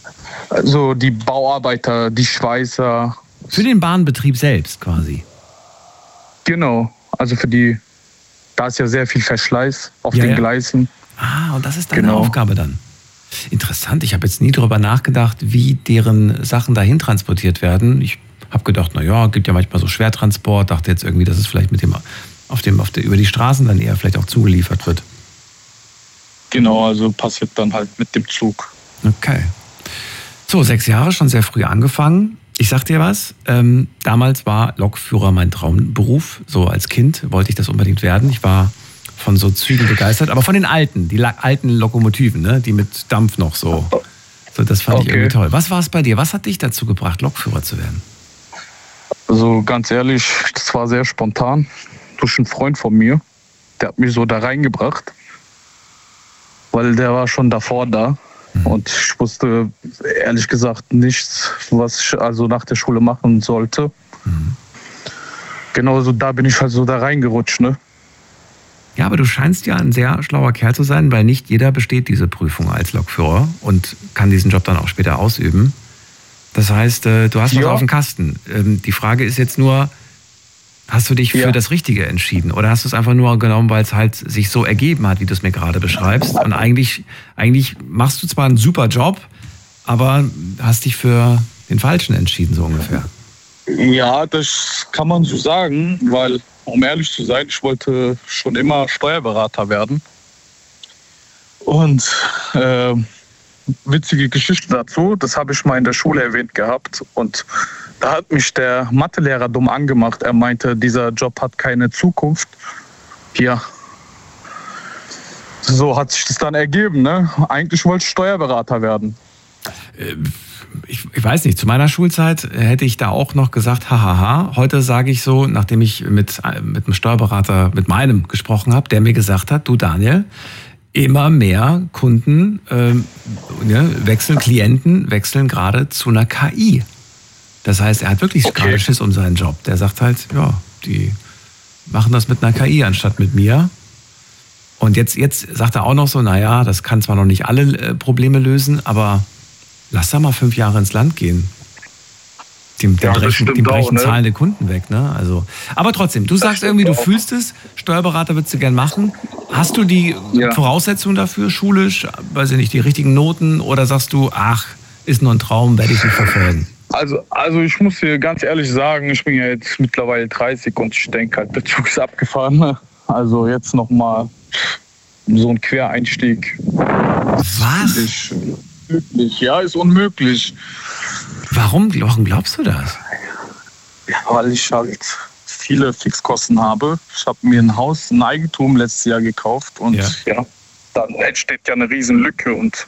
Also die Bauarbeiter, die Schweißer. Für den Bahnbetrieb selbst quasi? Genau, also da ist ja sehr viel Verschleiß auf den Gleisen. Ah, und das ist deine Aufgabe dann. Interessant, ich habe jetzt nie darüber nachgedacht, wie deren Sachen dahin transportiert werden. Ich habe gedacht, gibt ja manchmal so Schwertransport, dachte jetzt irgendwie, dass es vielleicht mit dem über die Straßen dann eher vielleicht auch zugeliefert wird. Genau, also passiert dann halt mit dem Zug. Okay. So, 6 Jahre, schon sehr früh angefangen. Ich sag dir was, damals war Lokführer mein Traumberuf. So als Kind wollte ich das unbedingt werden. Ich war von so Zügen begeistert, aber von den alten, die alten Lokomotiven, ne? Die mit Dampf noch so. So, das fand ich irgendwie toll. Was war es bei dir? Was hat dich dazu gebracht, Lokführer zu werden? Also ganz ehrlich, das war sehr spontan. Durch einen Freund von mir, der hat mich so da reingebracht, weil der war schon davor da. Und ich wusste ehrlich gesagt nichts, was ich also nach der Schule machen sollte. Genau so, da bin ich halt so da reingerutscht, ne? Ja, aber du scheinst ja ein sehr schlauer Kerl zu sein, weil nicht jeder besteht diese Prüfung als Lokführer und kann diesen Job dann auch später ausüben. Das heißt, du hast was auf dem Kasten. Die Frage ist jetzt nur, hast du dich für das Richtige entschieden? Oder hast du es einfach nur genommen, weil es halt sich so ergeben hat, wie du es mir gerade beschreibst? Und eigentlich machst du zwar einen super Job, aber hast dich für den Falschen entschieden, so ungefähr. Ja, das kann man so sagen, weil, um ehrlich zu sein, ich wollte schon immer Steuerberater werden. Und witzige Geschichte dazu, das habe ich mal in der Schule erwähnt gehabt. Und da hat mich der Mathelehrer dumm angemacht. Er meinte, dieser Job hat keine Zukunft. Ja, so hat sich das dann ergeben, ne? Eigentlich wollte ich Steuerberater werden. Ich weiß nicht, zu meiner Schulzeit hätte ich da auch noch gesagt, hahaha. Heute sage ich so, nachdem ich mit einem Steuerberater, mit meinem gesprochen habe, der mir gesagt hat, du Daniel, immer mehr Kunden Klienten wechseln gerade zu einer KI. Das heißt, er hat wirklich gerade Schiss um seinen Job. Der sagt halt, die machen das mit einer KI anstatt mit mir. Und jetzt sagt er auch noch so, das kann zwar noch nicht alle Probleme lösen, aber lass da mal 5 Jahre ins Land gehen. Die brechen zahlende Kunden weg, ne? Also, aber trotzdem, du sagst irgendwie, du fühlst es, Steuerberater würdest du gern machen. Hast du die Voraussetzungen dafür, schulisch, weiß ich nicht, die richtigen Noten? Oder sagst du, ist nur ein Traum, werde ich nicht verfolgen? Also ich muss dir ganz ehrlich sagen, ich bin ja jetzt mittlerweile 30 und ich denke halt, der Zug ist abgefahren. Ne? Also jetzt nochmal so ein Quereinstieg. Was? Ist unmöglich. Ja, ist unmöglich. Warum glaubst du das? Ja, weil ich halt viele Fixkosten habe. Ich habe mir ein Eigentum letztes Jahr gekauft und dann entsteht ja eine riesen Lücke und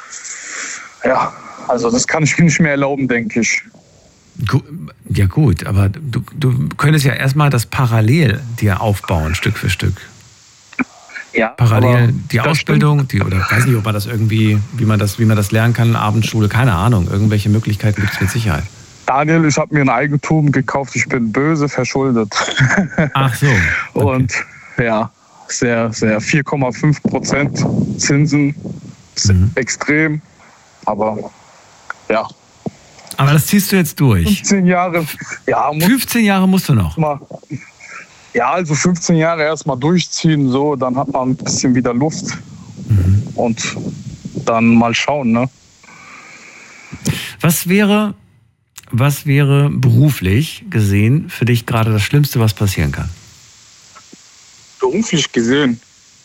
also das kann ich mir nicht mehr erlauben, denke ich. Ja gut, aber du könntest ja erstmal das parallel dir aufbauen, Stück für Stück. Ja, parallel die Ausbildung, oder weiß nicht, ob man das irgendwie, wie man das lernen kann, Abendschule, keine Ahnung. Irgendwelche Möglichkeiten gibt es mit Sicherheit. Daniel, ich habe mir ein Eigentum gekauft, ich bin böse verschuldet. Ach so. Okay. Und sehr, sehr 4,5% Zinsen, extrem, aber Aber das ziehst du jetzt durch? 15 Jahre. 15 Jahre musst du noch? Also 15 Jahre erstmal durchziehen, so, dann hat man ein bisschen wieder Luft und dann mal schauen, ne? Was wäre beruflich gesehen für dich gerade das Schlimmste, was passieren kann? Beruflich gesehen?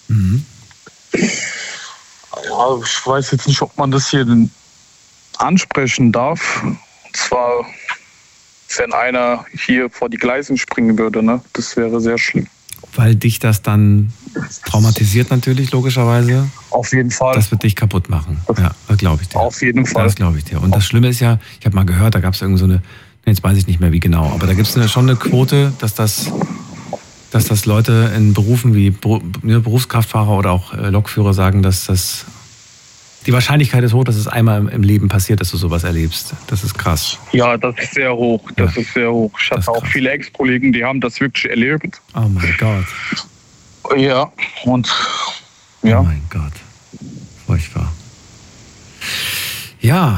Ja, ich weiß jetzt nicht, ob man das hier ansprechen darf. Und zwar, wenn einer hier vor die Gleisen springen würde, ne? Das wäre sehr schlimm. Weil dich das dann traumatisiert natürlich, logischerweise. Auf jeden Fall. Das wird dich kaputt machen. Ja, das glaube ich dir. Auf jeden Fall. Das glaube ich dir. Und das Schlimme ist ja, ich habe mal gehört, da gab es irgend so eine, jetzt weiß ich nicht mehr wie genau, aber da gibt es schon eine Quote, dass das Leute in Berufen wie Berufskraftfahrer oder auch Lokführer sagen, dass das die Wahrscheinlichkeit ist hoch, dass es einmal im Leben passiert, dass du sowas erlebst. Das ist krass. Ja, das ist sehr hoch. Ist sehr hoch. Ich hatte auch viele Ex-Kollegen, die haben das wirklich erlebt. Oh mein Gott. Ja, und Oh mein Gott. Furchtbar. Ja.